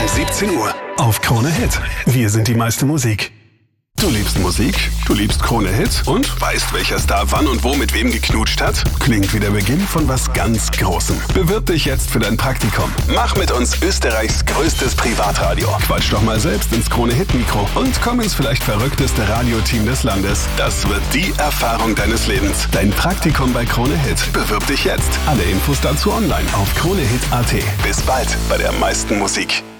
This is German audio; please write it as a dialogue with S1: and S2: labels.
S1: 17 Uhr auf Krone Hit. Wir sind die meiste Musik. Du liebst Musik, du liebst Krone Hit und weißt, welcher Star wann und wo mit wem geknutscht hat? Klingt wie der Beginn von was ganz Großem. Bewirb dich jetzt für dein Praktikum. Mach mit uns Österreichs größtes Privatradio. Quatsch doch mal selbst ins Krone Hit Mikro und komm ins vielleicht verrückteste Radioteam des Landes. Das wird die Erfahrung deines Lebens. Dein Praktikum bei Krone Hit. Bewirb dich jetzt. Alle Infos dazu online auf kronehit.at. Bis bald bei der meisten Musik.